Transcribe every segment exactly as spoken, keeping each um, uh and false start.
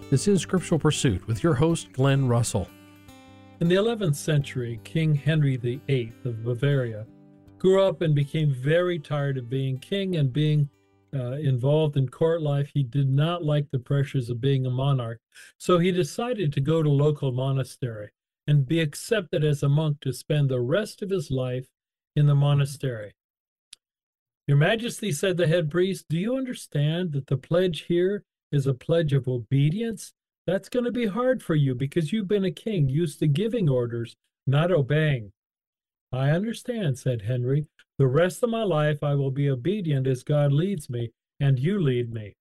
This is Scriptural Pursuit with your host, Glenn Russell. In the eleventh century, King Henry the Eighth of Bavaria grew up and became very tired of being king and being uh, involved in court life. He did not like the pressures of being a monarch, so he decided to go to a local monastery and be accepted as a monk to spend the rest of his life in the monastery. "Your Majesty," said the head priest, "do you understand that the pledge here is a pledge of obedience? That's going to be hard for you because you've been a king used to giving orders, not obeying." "I understand," said Henry. "The rest of my life I will be obedient as God leads me, and you lead me."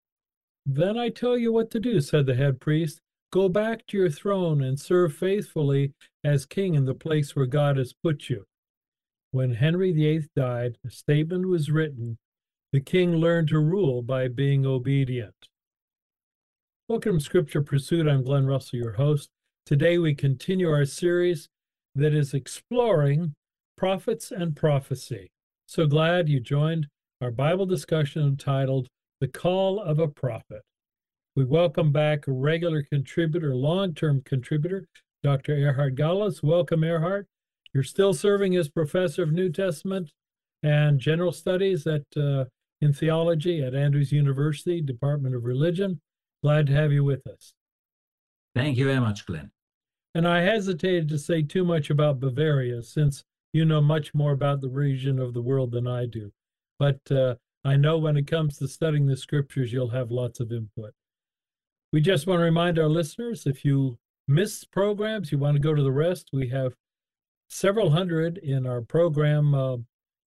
"Then I tell you what to do," said the head priest. "Go back to your throne and serve faithfully as king in the place where God has put you." When Henry the Eighth died, a statement was written, "The king learned to rule by being obedient." Welcome to Scripture Pursuit. I'm Glenn Russell, your host. Today we continue our series that is exploring prophets and prophecy. So glad you joined our Bible discussion entitled The Call of a Prophet. We welcome back a regular contributor, long-term contributor, Doctor Erhard Gallas. Welcome, Erhard. You're still serving as professor of New Testament and General Studies at uh, in theology at Andrews University, Department of Religion. Glad to have you with us. Thank you very much, Glenn. And I hesitated to say too much about Bavaria, since you know much more about the region of the world than I do. But uh, I know when it comes to studying the Scriptures, you'll have lots of input. We just want to remind our listeners, if you miss programs, you want to go to the rest, we have several hundred in our program uh,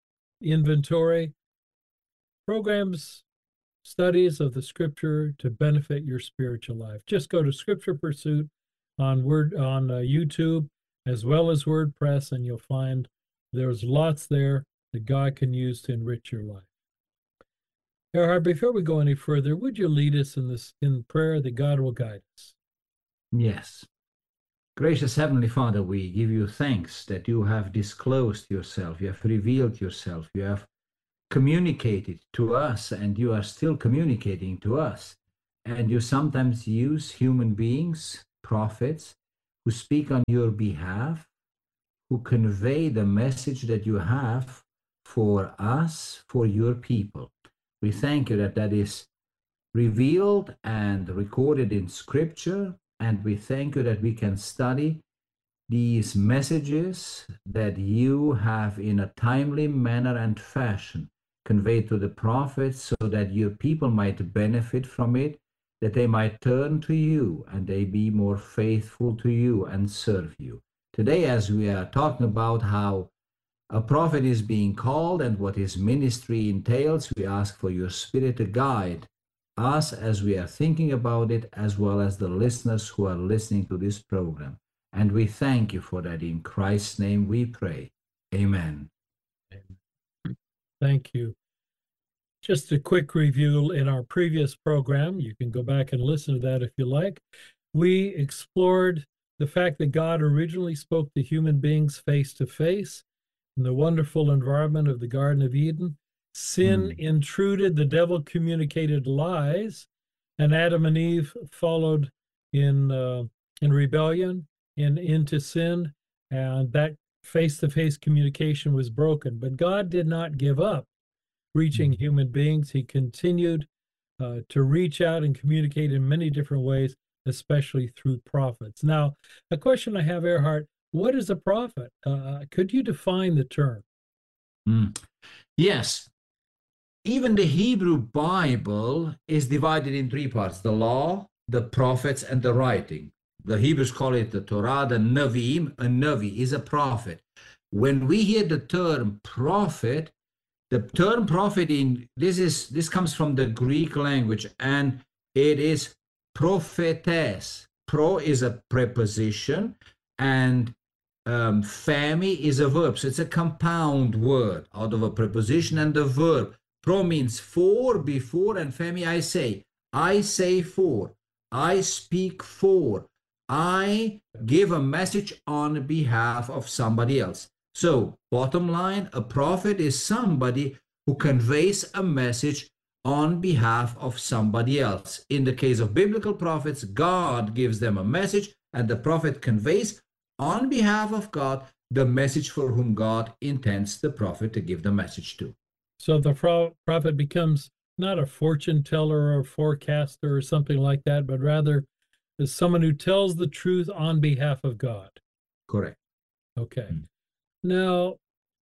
inventory. Programs, studies of the Scripture to benefit your spiritual life. Just go to Scripture Pursuit on Word on uh, YouTube as well as WordPress, and you'll find there's lots there that God can use to enrich your life. Erhard, before we go any further, would you lead us in this in prayer that God will guide us? Yes. Gracious Heavenly Father, we give you thanks that you have disclosed yourself, you have revealed yourself, you have communicated to us, and you are still communicating to us. And you sometimes use human beings, prophets, who speak on your behalf, who convey the message that you have for us, for your people. We thank you that that is revealed and recorded in Scripture, and we thank you that we can study these messages that you have in a timely manner and fashion conveyed to the prophets, so that your people might benefit from it, that they might turn to you and they be more faithful to you and serve you. Today, as we are talking about how a prophet is being called and what his ministry entails, we ask for your Spirit to guide us as we are thinking about it, as well as the listeners who are listening to this program. And we thank you for that. In Christ's name we pray. Amen. Thank you. Just a quick review in our previous program. You can go back and listen to that if you like. We explored the fact that God originally spoke to human beings face to face in the wonderful environment of the Garden of Eden. Sin mm. intruded, the devil communicated lies, and Adam and Eve followed in uh, in rebellion and into sin, and that face-to-face communication was broken. But God did not give up reaching human beings. He continued uh, to reach out and communicate in many different ways, especially through prophets. Now, a question I have, Erhard, what is a prophet? Uh, could you define the term? Mm. Yes. Even the Hebrew Bible is divided in three parts: the law, the prophets, and the writing. The Hebrews call it the Torah, the Nevi'im. A Nevi is a prophet. When we hear the term prophet, the term prophet in this is this comes from the Greek language, and it is prophetes. Pro is a preposition, and um, phemi is a verb. So it's a compound word out of a preposition and a verb. Pro means for, before, and phemi, I say. I say for. I speak for. I give a message on behalf of somebody else. So, bottom line, a prophet is somebody who conveys a message on behalf of somebody else. In the case of biblical prophets, God gives them a message, and the prophet conveys on behalf of God the message for whom God intends the prophet to give the message to. So the pro- prophet becomes not a fortune teller or a forecaster or something like that, but rather is someone who tells the truth on behalf of God. Correct. Okay. Mm. Now,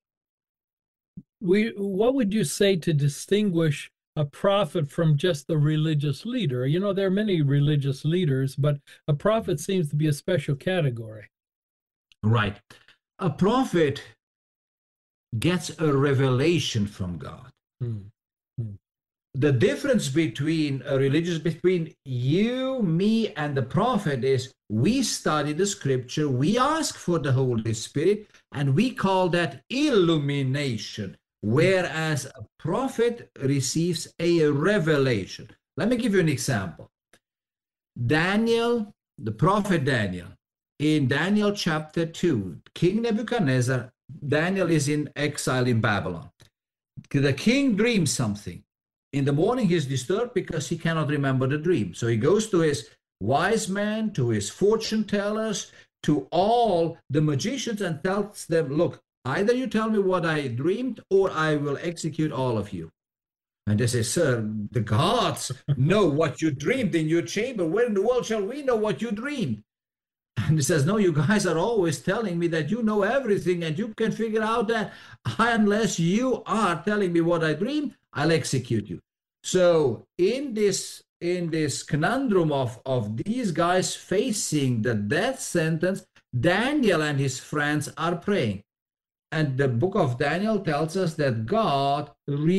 we what would you say to distinguish a prophet from just the religious leader? You know, there are many religious leaders, but a prophet seems to be a special category. Right. A prophet gets a revelation from God. Hmm. Hmm. The difference between a religious, between you, me, and the prophet is we study the scripture, we ask for the Holy Spirit, and we call that illumination, whereas a prophet receives a revelation. Let me give you an example. Daniel, the prophet Daniel, in Daniel chapter two, King Nebuchadnezzar, Daniel is in exile in Babylon. The king dreams something. In the morning, he's disturbed because he cannot remember the dream. So he goes to his wise men, to his fortune tellers, to all the magicians, and tells them, look, either you tell me what I dreamed or I will execute all of you. And they say, sir, the gods know what you dreamed in your chamber. Where in the world shall we know what you dreamed? And he says, no, you guys are always telling me that you know everything and you can figure out that unless you are telling me what I dreamed, I'll execute you. So in this in this conundrum of, of these guys facing the death sentence, Daniel and his friends are praying. And the book of Daniel tells us that God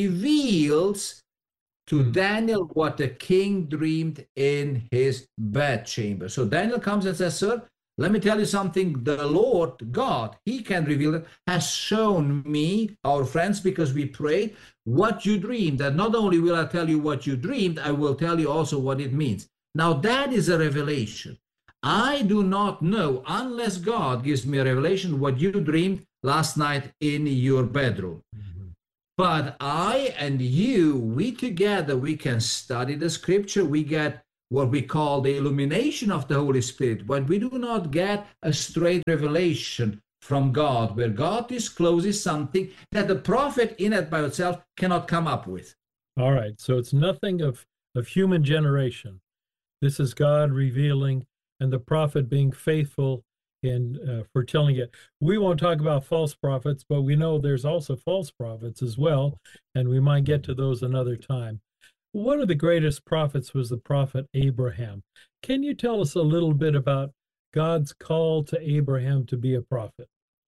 reveals to mm. Daniel what the king dreamed in his bedchamber. So Daniel comes and says, sir, let me tell you something. The Lord God, he can reveal it, has shown me, our friends, because we prayed, what you dreamed. That not only will I tell you what you dreamed, I will tell you also what it means. Now that is a revelation. I do not know, unless God gives me a revelation, what you dreamed last night in your bedroom. Mm-hmm. But I and you, we together, we can study the scripture. We get what we call the illumination of the Holy Spirit, but we do not get a straight revelation from God, where God discloses something that the prophet in it by itself cannot come up with. All right, so it's nothing of, of human generation. This is God revealing and the prophet being faithful in uh, foretelling it. We won't talk about false prophets, but we know there's also false prophets as well, and we might get to those another time. One of the greatest prophets was the prophet Abraham. Can you tell us a little bit about God's call to Abraham to be a prophet?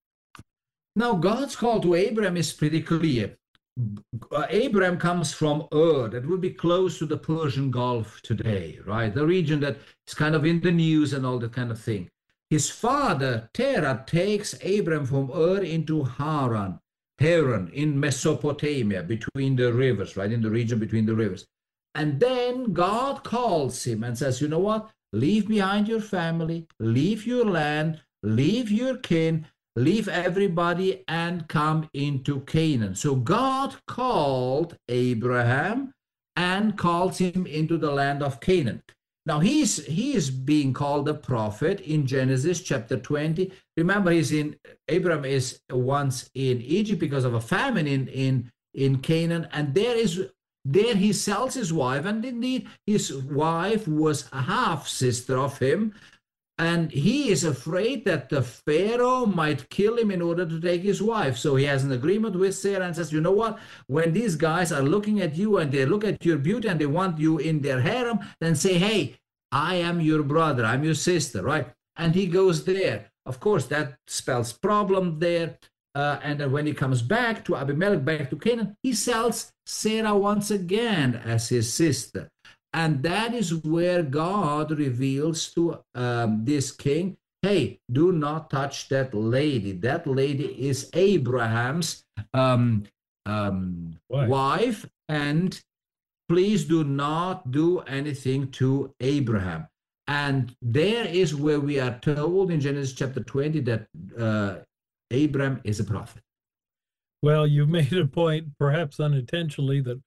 Now, God's call to Abraham is pretty clear. Uh, Abraham comes from Ur, that would be close to the Persian Gulf today, right? The region that is kind of in the news and all that kind of thing. His father, Terah, takes Abraham from Ur into Haran, Haran in Mesopotamia, between the rivers, right? In the region between the rivers. And then God calls him and says, you know what? Leave behind your family, leave your land, leave your kin, leave everybody and come into Canaan. So God called Abraham and calls him into the land of Canaan. Now he's he is being called a prophet in Genesis chapter twenty. Remember, he's in Abraham is once in Egypt because of a famine in in in Canaan, and there is there he sells his wife, and indeed his wife was a half sister of him. And he is afraid that the Pharaoh might kill him in order to take his wife. So he has an agreement with Sarah and says, you know what? When these guys are looking at you and they look at your beauty and they want you in their harem, then say, hey, I am your brother, I'm your sister, right? And he goes there. Of course, that spells problem there. Uh, and then when he comes back to Abimelech, back to Canaan, he sells Sarah once again as his sister. And that is where God reveals to um, this king, hey, do not touch that lady. That lady is Abraham's um, um, wife, and please do not do anything to Abraham. And there is where we are told in Genesis chapter twenty that uh, Abraham is a prophet. Well, you've made a point, perhaps unintentionally, that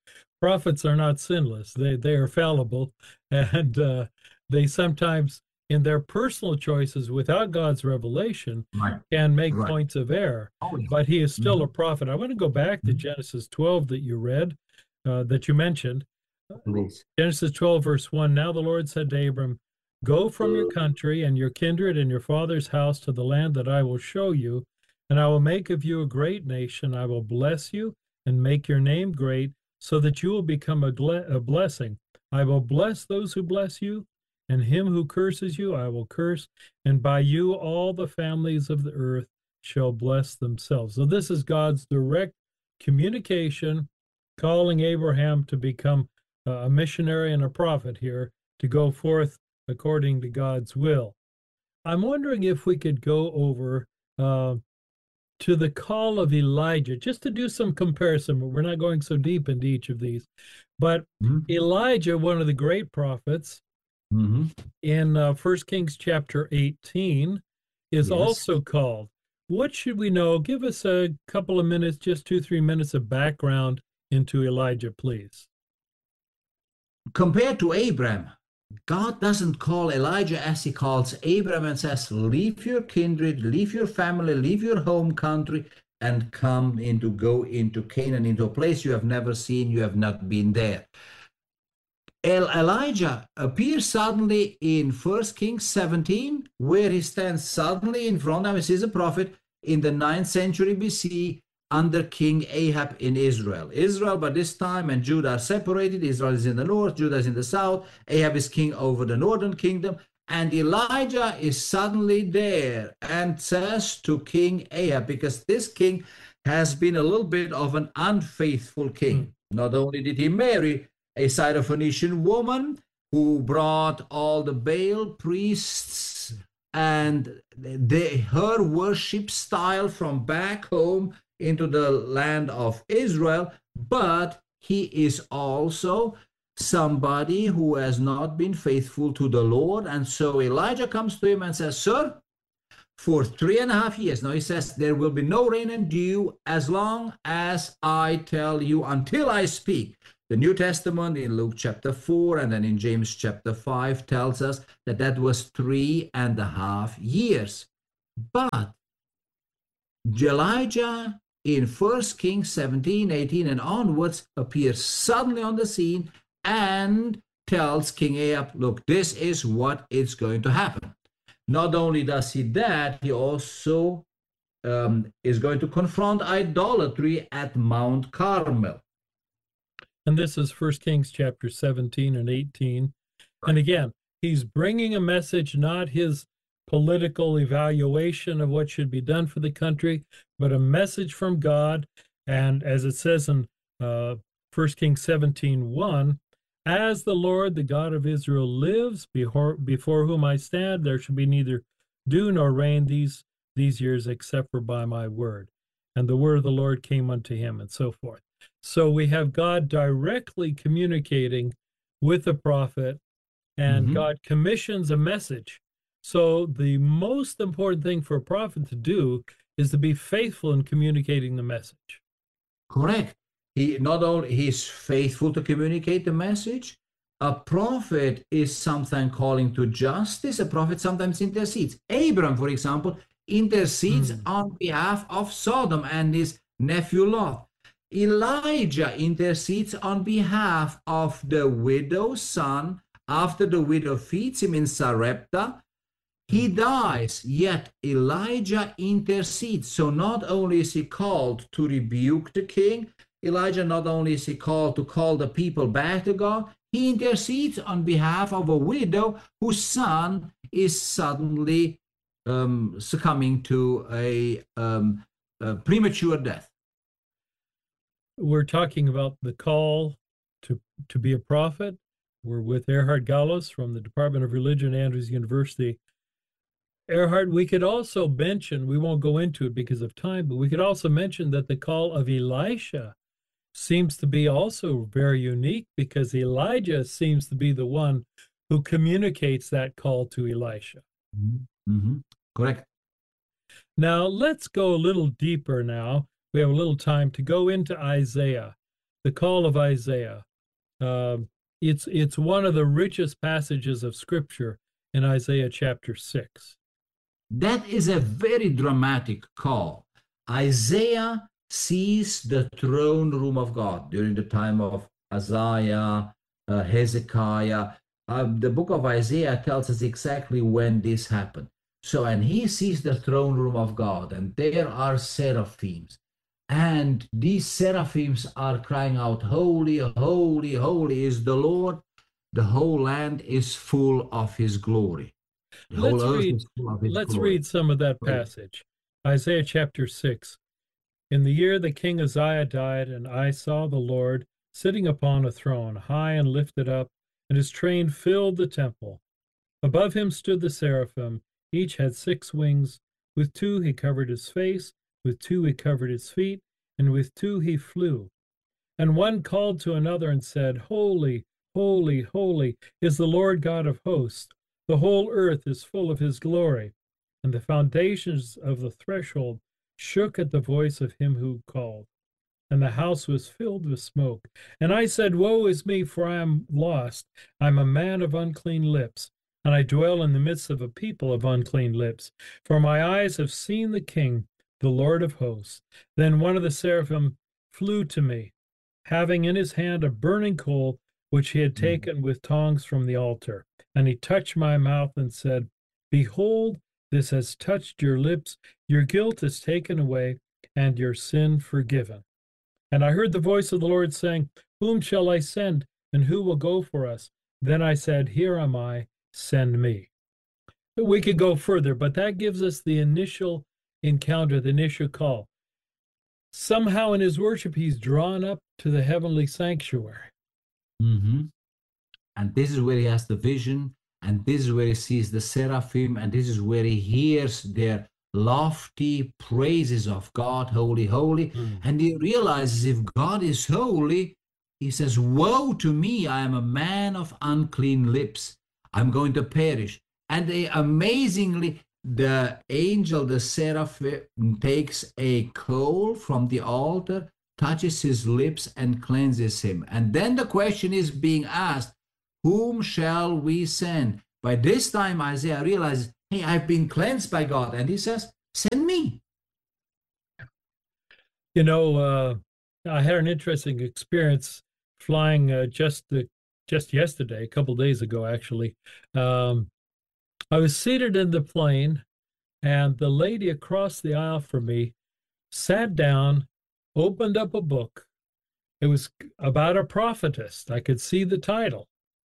prophets are not sinless. They they are fallible, and uh, they sometimes, in their personal choices without God's revelation, Right. can make Right. points of error. Oh, yeah. But he is still Mhm. a prophet. I want to go back to Mhm. Genesis twelve that you read, uh, that you mentioned. Please. Genesis twelve, verse one. Now the Lord said to Abram, go from your country and your kindred and your father's house to the land that I will show you, and I will make of you a great nation. I will bless you and make your name great, so that you will become a, gle- a blessing. I will bless those who bless you, and him who curses you I will curse, and by you all the families of the earth shall bless themselves. So this is God's direct communication, calling Abraham to become a missionary and a prophet here, to go forth according to God's will. I'm wondering if we could go over uh, to the call of Elijah, just to do some comparison. We're not going so deep into each of these. But Mhm. Elijah, one of the great prophets, Mhm. in uh, First Kings chapter eighteen, is Yes. also called. What should we know? Give us a couple of minutes, just two, three minutes of background into Elijah, please. Compared to Abraham, God doesn't call Elijah as he calls Abraham and says, leave your kindred, leave your family, leave your home country, and come into, go into Canaan, into a place you have never seen, you have not been there. El- Elijah appears suddenly in First Kings seventeen, where he stands suddenly in front of us. He's a prophet in the ninth century B C under King Ahab in Israel. Israel by this time and Judah are separated. Israel is in the north, Judah is in the south. Ahab is king over the northern kingdom. And Elijah is suddenly there and says to King Ahab, because this king has been a little bit of an unfaithful king. Not only did he marry a Syrophoenician woman who brought all the Baal priests and the, her worship style from back home into the land of Israel, but he is also somebody who has not been faithful to the Lord. And so Elijah comes to him and says, sir, for three and a half years, now he says, there will be no rain and dew as long as I tell you, until I speak. The New Testament in Luke chapter four and then in James chapter five tells us that that was three and a half years. But Elijah in First Kings seventeen, eighteen and onwards appears suddenly on the scene and tells King Ahab, look, this is what is going to happen. Not only does he that, he also um, is going to confront idolatry at Mount Carmel. And this is First Kings chapter seventeen and eighteen. Right. And again, he's bringing a message, not his political evaluation of what should be done for the country, but a message from God. And as it says in uh, First Kings seventeen one, as the Lord, the God of Israel, lives, before, before whom I stand, there shall be neither dew nor rain these, these years except for by my word. And the word of the Lord came unto him, and so forth. So we have God directly communicating with the prophet, and mm-hmm. God commissions a message. So the most important thing for a prophet to do is to be faithful in communicating the message. Correct. He not only he's faithful to communicate the message. A prophet is sometimes calling to justice. A prophet sometimes intercedes. Abram, for example, intercedes mm. on behalf of Sodom and his nephew Lot. Elijah intercedes on behalf of the widow's son after the widow feeds him in Sarepta. He dies, yet Elijah intercedes. So not only is he called to rebuke the king, Elijah not only is he called to call the people back to God, he intercedes on behalf of a widow whose son is suddenly um, succumbing to a, um, a premature death. We're talking about the call to, to be a prophet. We're with Erhard Gallos from the Department of Religion, Andrews University. Erhard, we could also mention, we won't go into it because of time, but we could also mention that the call of Elisha seems to be also very unique, because Elijah seems to be the one who communicates that call to Elisha. Mm-hmm. Mm-hmm. Correct. Now, let's go a little deeper now. We have a little time to go into Isaiah, the call of Isaiah. Um, it's it's one of the richest passages of Scripture in Isaiah chapter six. That is a very dramatic call. Isaiah sees the throne room of God during the time of Isaiah, uh, Hezekiah. Uh, the book of Isaiah tells us exactly when this happened. So, and he sees the throne room of God, and there are seraphims. And these seraphims are crying out, "Holy, holy, holy is the Lord. The whole land is full of his glory." The Let's whole earth read, is full of his let's glory. read some of that Right. passage. Isaiah chapter six. In the year that King Uzziah died, and I saw the Lord sitting upon a throne, high and lifted up, and his train filled the temple. Above him stood the seraphim. Each had six wings. With two he covered his face, with two he covered his feet, and with two he flew. And one called to another and said, Holy, holy, holy is the Lord God of hosts. The whole earth is full of his glory. And the foundations of the threshold shook at the voice of him who called. And the house was filled with smoke. And I said, Woe is me, for I am lost. I am a man of unclean lips, and I dwell in the midst of a people of unclean lips. For my eyes have seen the King, the Lord of hosts. Then one of the seraphim flew to me, having in his hand a burning coal, which he had taken with tongs from the altar. And he touched my mouth and said, Behold, this has touched your lips. Your guilt is taken away, and your sin forgiven. And I heard the voice of the Lord saying, Whom shall I send, and who will go for us? Then I said, Here am I, send me. We could go further, but that gives us the initial encounter, the initial call. Somehow in his worship, he's drawn up to the heavenly sanctuary. Mm-hmm. And this is where he has the vision, and this is where he sees the seraphim, and this is where he hears their lofty praises of God, holy, holy. Mm. And he realizes if God is holy, he says, Woe to me, I am a man of unclean lips. I'm going to perish. And they, amazingly, the angel, the seraphim, takes a coal from the altar, touches his lips, and cleanses him. And then the question is being asked, whom shall we send? By this time, Isaiah realizes, hey, I've been cleansed by God. And he says, send me. You know, uh, I had an interesting experience flying uh, just the, just yesterday, a couple of days ago, actually. Um, I was seated in the plane, and the lady across the aisle from me sat down, opened up a book. It was about a prophetess. I could see the title.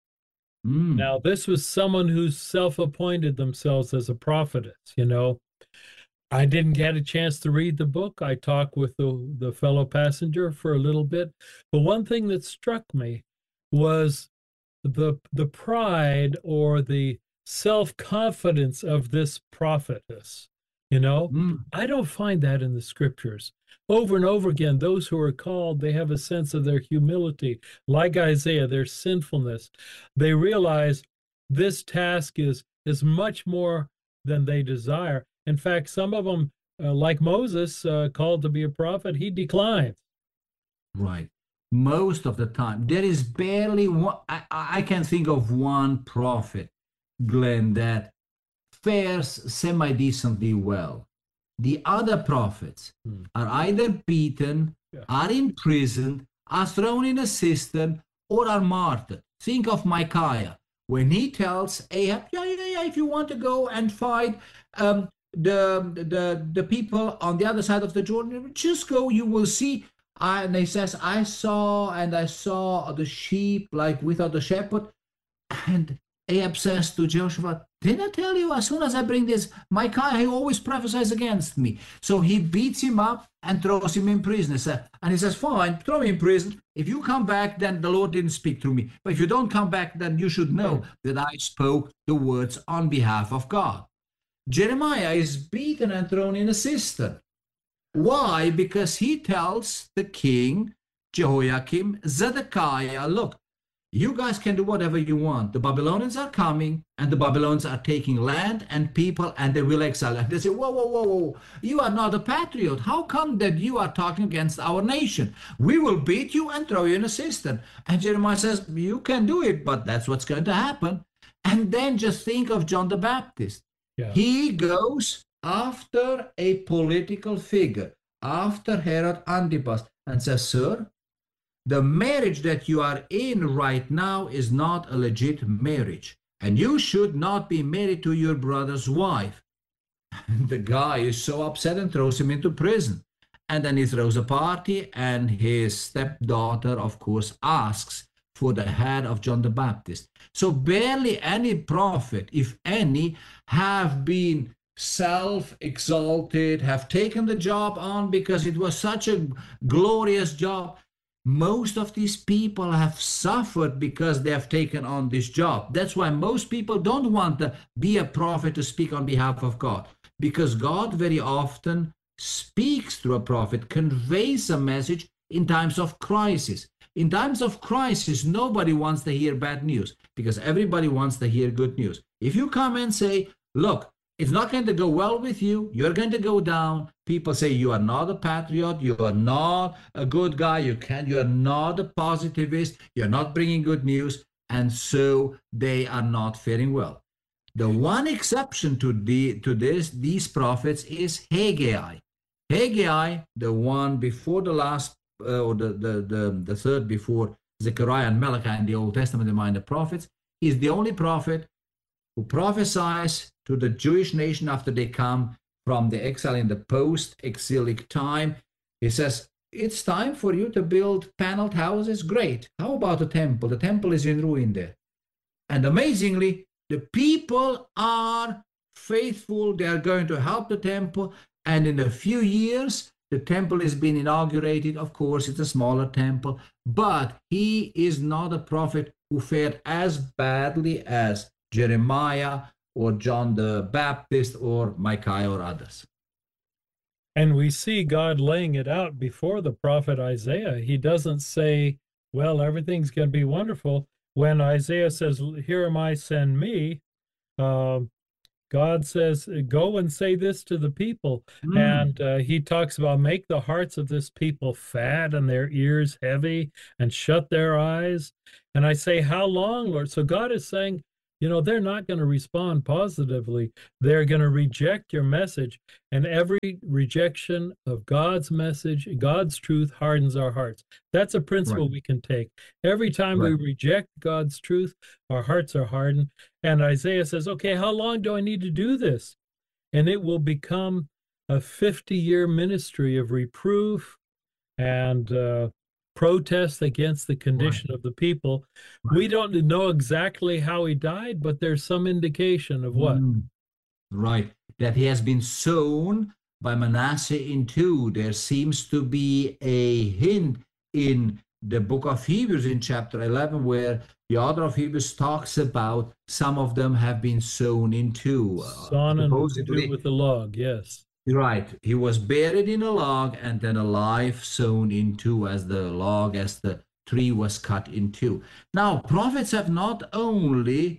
Mm. Now, this was someone who self-appointed themselves as a prophetess, you know. I didn't get a chance to read the book. I talked with the, the fellow passenger for a little bit. But one thing that struck me was the, the pride or the self-confidence of this prophetess. You know, mm. I don't find that in the scriptures. Over and over again, those who are called, they have a sense of their humility, like Isaiah, their sinfulness. They realize this task is, is much more than they desire. In fact, some of them, uh, like Moses, uh, called to be a prophet, he declined. Right. Most of the time. There is barely one, I, I can think of one prophet, Glenn, that fares semi-decently well. The other prophets hmm. are either beaten, yeah. are imprisoned, are thrown in a cistern, or are martyred. Think of Micaiah. When he tells Ahab, yeah, yeah, yeah, if you want to go and fight um, the, the, the people on the other side of the Jordan, just go, you will see. I, and he says, I saw and I saw the sheep like without the shepherd. And Ahab says to Joshua, didn't I tell you, as soon as I bring this, Micaiah, he always prophesies against me. So he beats him up and throws him in prison. And he says, fine, throw me in prison. If you come back, then the Lord didn't speak through me. But if you don't come back, then you should know that I spoke the words on behalf of God. Jeremiah is beaten and thrown in a cistern. Why? Because he tells the king, Jehoiakim, Zedekiah, look, You guys can do whatever you want. The Babylonians are coming, and the Babylonians are taking land and people, and they will exile. And they say, whoa, whoa, whoa, whoa, you are not a patriot. How come that you are talking against our nation? We will beat you and throw you in a cistern. And Jeremiah says, you can do it, but that's what's going to happen. And then just think of John the Baptist. Yeah. He goes after a political figure, after Herod Antipas, and says, sir, the marriage that you are in right now is not a legit marriage, and you should not be married to your brother's wife. And the guy is so upset and throws him into prison. And then he throws a party, and his stepdaughter, of course, asks for the head of John the Baptist. So barely any prophet, if any, have been self-exalted, have taken the job on because it was such a glorious job. Most of these people have suffered because they have taken on this job. That's why most people don't want to be a prophet to speak on behalf of God, because God very often speaks through a prophet, conveys a message in times of crisis. In times of crisis, nobody wants to hear bad news because everybody wants to hear good news. If you come and say, look, it's not going to go well with you, you're going to go down, people say you are not a patriot, you are not a good guy, you can you are not a positivist, you're not bringing good news, and so they are not faring well. The one exception to the to this these prophets is Haggai. Haggai, the one before the last uh, or the, the the the third before Zechariah and Malachi in the Old Testament among the prophets, is the only prophet who prophesies to the Jewish nation after they come from the exile in the post-exilic time. He says, it's time for you to build paneled houses. Great. How about the temple? The temple is in ruin there. And amazingly, the people are faithful. They are going to help the temple. And in a few years, the temple has been inaugurated. Of course, it's a smaller temple. But he is not a prophet who fared as badly as Jeremiah or John the Baptist or Micaiah or others. And we see God laying it out before the prophet Isaiah. He doesn't say, well, everything's going to be wonderful. When Isaiah says, here am I, send me, uh, God says, go and say this to the people. Mm. And uh, he talks about make the hearts of this people fat and their ears heavy and shut their eyes. And I say, how long, Lord? So God is saying, you know, they're not going to respond positively. They're going to reject your message. And every rejection of God's message, God's truth, hardens our hearts. That's a principle right. we can take. Every time right. we reject God's truth, our hearts are hardened. And Isaiah says, okay, how long do I need to do this? And it will become a fifty-year ministry of reproof and uh, protest against the condition right. of the people. Right. We don't know exactly how he died, but there's some indication of what. Mm. Right. That he has been sown by Manasseh in two. There seems to be a hint in the book of Hebrews in chapter eleven where the author of Hebrews talks about some of them have been sown in two. Sawn and with the log, yes. Right. He was buried in a log and then alive, sown in two as the log, as the tree was cut in two. Now, prophets have not only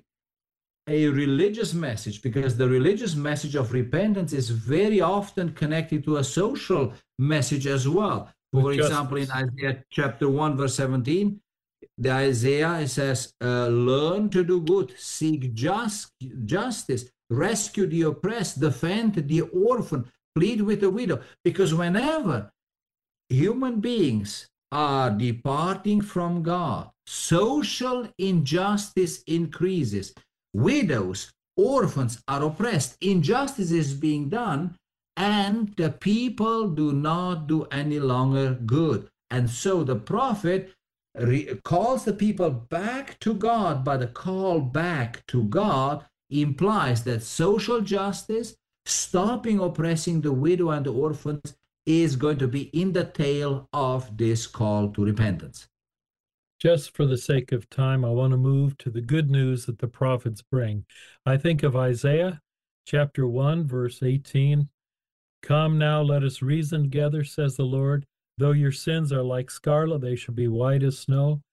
a religious message, because the religious message of repentance is very often connected to a social message as well. For example, in Isaiah chapter one, verse seventeen, the Isaiah says, uh, learn to do good, seek just, justice, rescue the oppressed, defend the orphan, plead with the widow. Because whenever human beings are departing from God, social injustice increases. Widows, orphans are oppressed. Injustice is being done, and the people do not do any longer good. And so the prophet re- calls the people back to God, but the call back to God implies that social justice, stopping oppressing the widow and the orphans, is going to be in the tail of this call to repentance. Just for the sake of time, I want to move to the good news that the prophets bring. I think of Isaiah chapter one, verse eighteen. Come now, let us reason together, says the Lord. Though your sins are like scarlet, they shall be white as snow.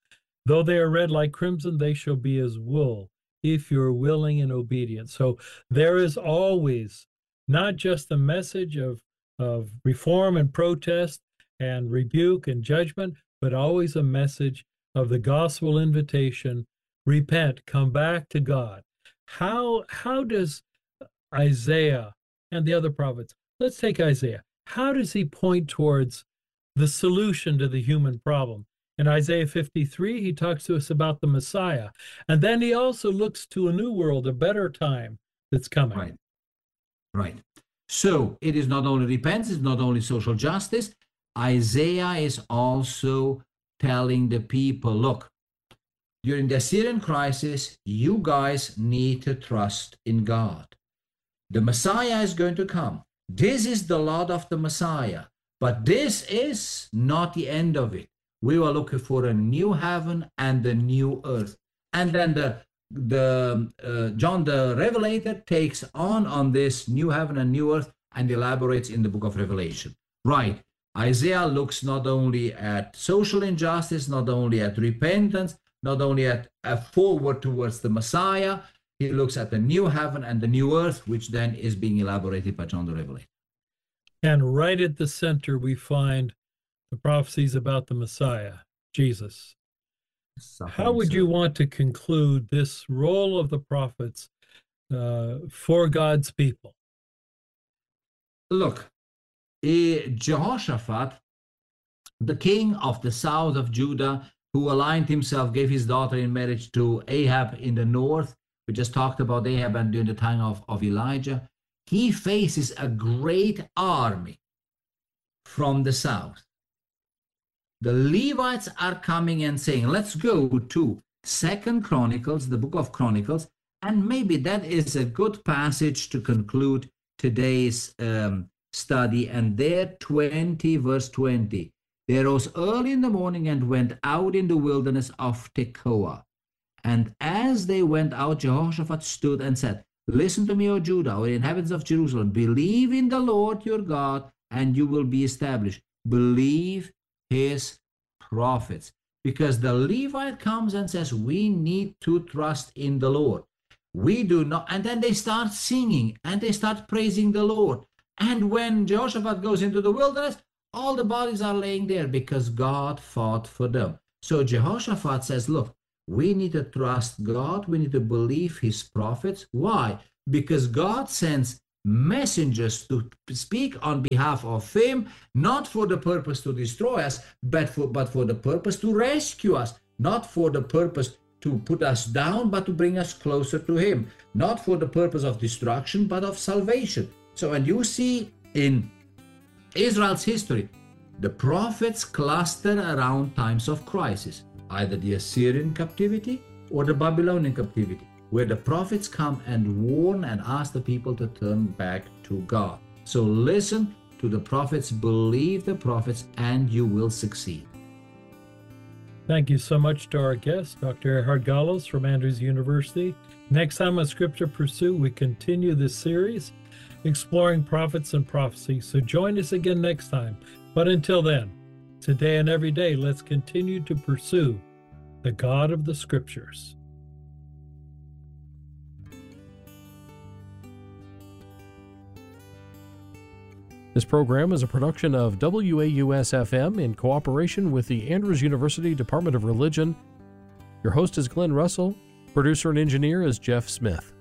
Though they are red like crimson, they shall be as wool, if you're willing and obedient. So there is always not just a message of, of reform and protest and rebuke and judgment, but always a message of the gospel invitation: repent, come back to God. How, how does Isaiah and the other prophets, let's take Isaiah, how does he point towards the solution to the human problem? In Isaiah fifty-three, he talks to us about the Messiah. And then he also looks to a new world, a better time that's coming. Right. Right. So it is not only repentance, it's not only social justice. Isaiah is also telling the people, look, during the Syrian crisis, you guys need to trust in God. The Messiah is going to come. This is the lot of the Messiah. But this is not the end of it. We were looking for a new heaven and a new earth. And then the the uh, John the Revelator takes on on this new heaven and new earth and elaborates in the book of Revelation. Right. Isaiah looks not only at social injustice, not only at repentance, not only at a forward towards the Messiah. He looks at the new heaven and the new earth, which then is being elaborated by John the Revelator. And right at the center, we find the prophecies about the Messiah, Jesus. How would you want to conclude this role of the prophets uh, for God's people? Look, eh, Jehoshaphat, the king of the south of Judah, who aligned himself, gave his daughter in marriage to Ahab in the north. We just talked about Ahab and during the time of, of Elijah. He faces a great army from the south. The Levites are coming and saying, let's go to Second Chronicles, the book of Chronicles, and maybe that is a good passage to conclude today's um, study. And there, twenty, verse twenty, they rose early in the morning and went out in the wilderness of Tekoa. And as they went out, Jehoshaphat stood and said, listen to me, O Judah, O inhabitants of Jerusalem, believe in the Lord your God, and you will be established. Believe his prophets. Because the Levite comes and says, we need to trust in the Lord. We do not, and then they start singing and they start praising the Lord. And when Jehoshaphat goes into the wilderness, all the bodies are laying there because God fought for them. So Jehoshaphat says, look, we need to trust God. We need to believe his prophets. Why? Because God sends messengers to speak on behalf of him, not for the purpose to destroy us, but for, but for the purpose to rescue us, not for the purpose to put us down, but to bring us closer to him, not for the purpose of destruction, but of salvation. So when you see in Israel's history, the prophets cluster around times of crisis, either the Assyrian captivity or the Babylonian captivity, where the prophets come and warn and ask the people to turn back to God. So listen to the prophets, believe the prophets, and you will succeed. Thank you so much to our guest, Doctor Erhard Gallos from Andrews University. Next time on Scripture Pursuit, we continue this series, exploring prophets and prophecy. So join us again next time. But until then, today and every day, let's continue to pursue the God of the Scriptures. This program is a production of W A U S F M in cooperation with the Andrews University Department of Religion. Your host is Glenn Russell. Producer and engineer is Jeff Smith.